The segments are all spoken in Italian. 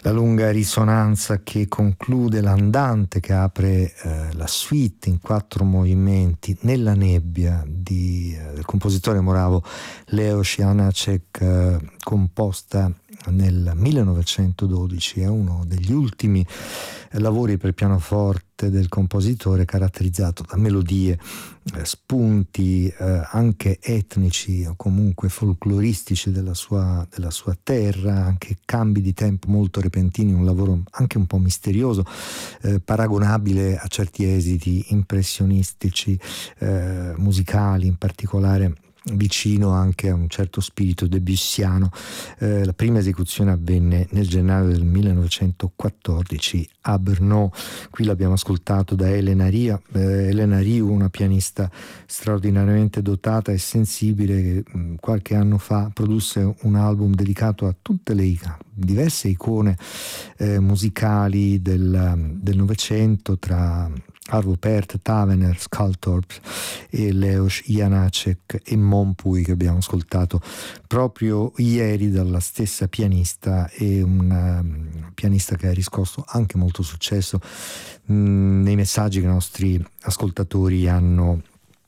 La lunga risonanza che conclude l'andante, che apre la suite in 4 movimenti Nella nebbia del compositore moravo Leos Janáček, composta nel 1912, è uno degli ultimi lavori per pianoforte del compositore, caratterizzato da melodie, spunti anche etnici o comunque folcloristici della sua terra, anche cambi di tempo molto repentini, un lavoro anche un po' misterioso, paragonabile a certi esiti impressionistici musicali, in particolare vicino anche a un certo spirito debussiano. La prima esecuzione avvenne nel gennaio del 1914 a Brno. Qui l'abbiamo ascoltato da Elena Riu. Elena Riu, una pianista straordinariamente dotata e sensibile, che qualche anno fa produsse un album dedicato a tutte le diverse icone musicali del Novecento, tra Arvo Pärt, Tavener, Skaltorp e Leos Janáček e Monpuy, che abbiamo ascoltato proprio ieri dalla stessa pianista, e una pianista che ha riscosso anche molto successo nei messaggi che i nostri ascoltatori hanno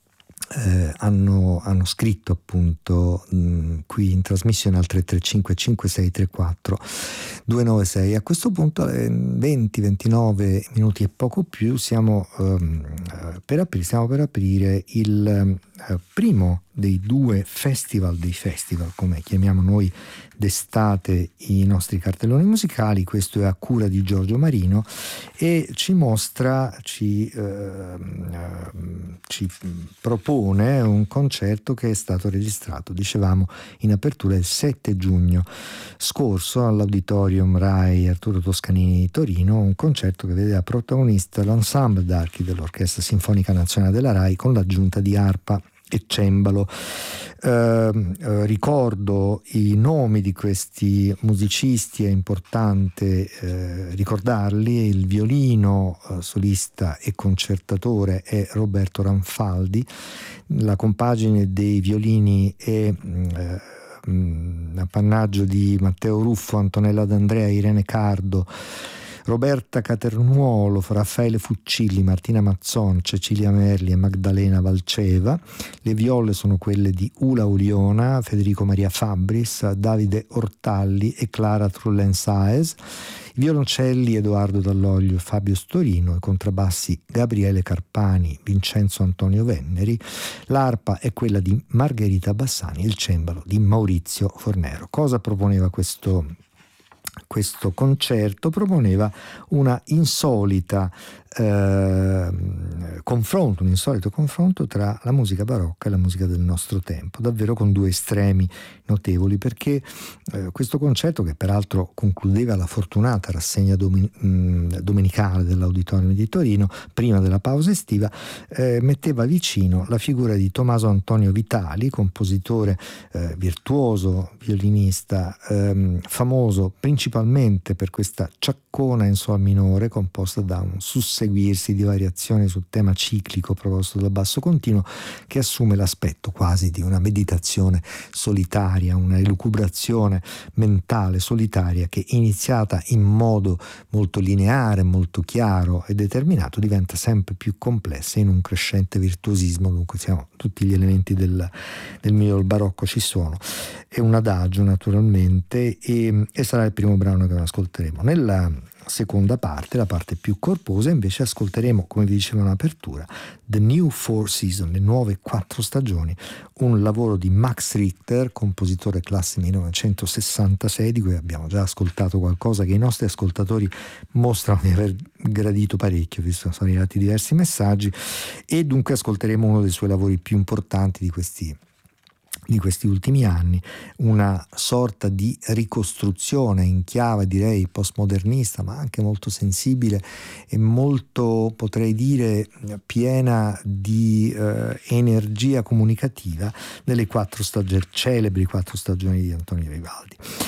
scritto appunto qui in trasmissione al 335 5634 296. A questo punto alle 20-29 minuti e poco più stiamo per aprire il primo dei 2 festival dei festival, come chiamiamo noi d'estate i nostri cartelloni musicali. Questo è a cura di Giorgio Marino e ci propone un concerto che è stato registrato, dicevamo in apertura, il 7 giugno scorso all'Auditorium Rai Arturo Toscanini di Torino, un concerto che vedeva protagonista l'ensemble d'archi dell'Orchestra Sinfonica Nazionale della Rai, con l'aggiunta di arpa e cembalo. Ricordo i nomi di questi musicisti, è importante ricordarli. Il violino solista e concertatore è Roberto Ranfaldi, la compagine dei violini è appannaggio di Matteo Ruffo, Antonella D'Andrea, Irene Cardo, Roberta Caternuolo, Raffaele Fuccilli, Martina Mazzon, Cecilia Merli e Magdalena Valceva. Le viole sono quelle di Ula Uriona, Federico Maria Fabris, Davide Ortalli e Clara Trullen-Saez. I violoncelli Edoardo Dall'Oglio e Fabio Storino, i contrabbassi Gabriele Carpani, Vincenzo Antonio Venneri. L'arpa è quella di Margherita Bassani e il cembalo di Maurizio Fornero. Cosa proponeva questo concerto? Proponeva una insolita confronto, un insolito confronto tra la musica barocca e la musica del nostro tempo, davvero con 2 estremi notevoli, perché questo concerto, che peraltro concludeva la fortunata rassegna domenicale dell'Auditorium di Torino prima della pausa estiva, metteva vicino la figura di Tommaso Antonio Vitali, compositore virtuoso, violinista, famoso principalmente per questa ciaccona in sol minore composta da un susseguirsi di variazioni sul tema ciclico proposto dal basso continuo, che assume l'aspetto quasi di una meditazione solitaria, una elucubrazione mentale solitaria che, iniziata in modo molto lineare, molto chiaro e determinato, diventa sempre più complessa in un crescente virtuosismo. Dunque tutti gli elementi del mio barocco ci sono. È un adagio naturalmente e sarà il primo brano che ascolteremo. Nella seconda parte, la parte più corposa, invece ascolteremo, come vi dicevo in apertura, The New 4 Seasons, le nuove 4 stagioni, un lavoro di Max Richter, compositore classe 1966, di cui abbiamo già ascoltato qualcosa, che i nostri ascoltatori mostrano di aver gradito parecchio, visto che sono arrivati diversi messaggi, e dunque ascolteremo uno dei suoi lavori più importanti di questi ultimi anni, una sorta di ricostruzione in chiave, direi, postmodernista, ma anche molto sensibile e molto, potrei dire, piena di energia comunicativa delle celebri 4 stagioni di Antonio Vivaldi.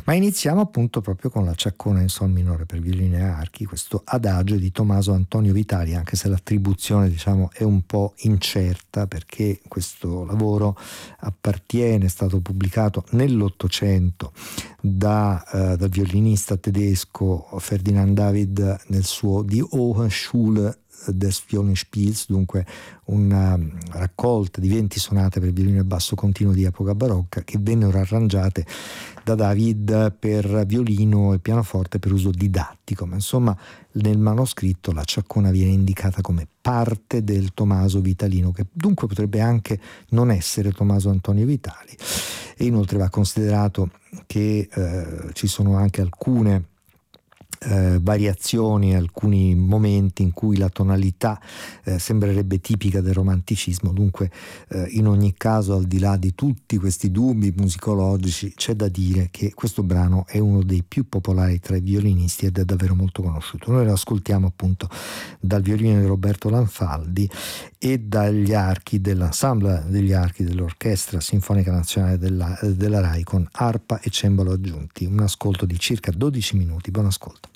Ma iniziamo appunto proprio con la Ciaccona in sol minore per violino e archi, questo adagio di Tommaso Antonio Vitali, anche se l'attribuzione diciamo è un po' incerta, perché questo lavoro appartiene, è stato pubblicato nell'Ottocento dal violinista tedesco Ferdinand David nel suo Die Hochschule des Violinspiels, dunque una raccolta di 20 sonate per violino e basso continuo di epoca barocca che vennero arrangiate da David per violino e pianoforte per uso didattico, ma insomma nel manoscritto la Ciaccona viene indicata come parte del Tommaso Vitalino, che dunque potrebbe anche non essere Tommaso Antonio Vitali. E inoltre va considerato che ci sono anche alcune variazioni, alcuni momenti in cui la tonalità sembrerebbe tipica del romanticismo. Dunque in ogni caso, al di là di tutti questi dubbi musicologici, c'è da dire che questo brano è uno dei più popolari tra i violinisti ed è davvero molto conosciuto. Noi lo ascoltiamo appunto dal violino di Roberto Lanfaldi e dagli archi dell'ensemble degli archi dell'Orchestra Sinfonica Nazionale della RAI con arpa e cembalo aggiunti. Un ascolto di circa 12 minuti. Buon ascolto.